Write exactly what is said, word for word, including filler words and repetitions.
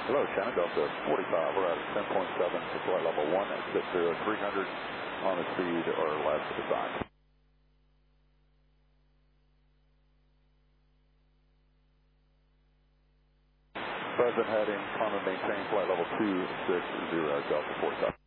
Hello, Shannon, Delta forty-five. We're at ten point seven for flight level one at six zero three hundred on the speed or less of the sign. Present heading, climb and maintain flight level two six zero, Delta forty-five.